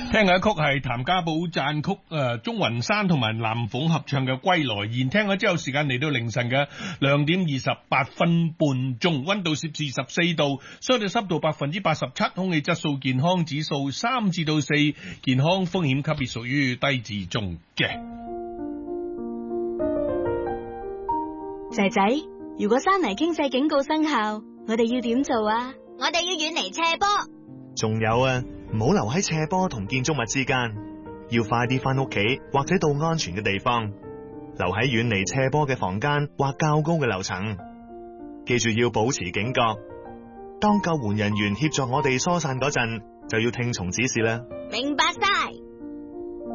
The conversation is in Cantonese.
聽嘅一曲係譚家寶讚曲，鍾雲山同埋藍鳳合唱嘅《歸來燕》。聽咗之後，時間嚟到凌晨嘅2點28分半鐘，溫度攝氏14度，相對濕度87%，空氣質素健康指數3至到4，健康風險級別屬於低至中嘅。 仔仔，如果山泥傾瀉警告生效，我哋要點做啊？ 我哋要遠離斜坡。 仲有啊，唔好留喺斜坡同建築物之間，要快啲翻屋企或者到安全嘅地方，留喺遠離斜坡嘅房間或較高嘅樓層。記住要保持警覺，當救援人員協助我哋疏散嗰陣，就要聽從指示啦。 明白晒。